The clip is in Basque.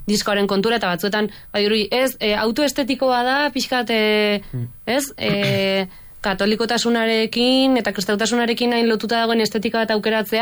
diskoaren kontura, eta batzuetan, ez, autoestetikoa da, pixkat, ez, katholikotasunarekin eta kristautasunarekin hain lotuta dagoen estetika bat aukeratzea,